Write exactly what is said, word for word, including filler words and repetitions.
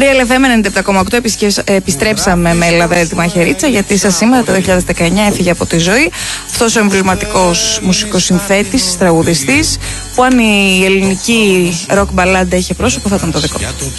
Real εφ εμ ενενήντα επτά κόμμα οκτώ, επιστρέψαμε με Λαβέρντι Μαχαιρίτσα, γιατί σας σήμερα το δύο χιλιάδες δεκαεννιά έφυγε από τη ζωή αυτός ο εμβληματικός μουσικοσυνθέτης, τραγουδιστής, που αν η ελληνική ροκ μπαλάντα είχε πρόσωπο θα ήταν το δικό του.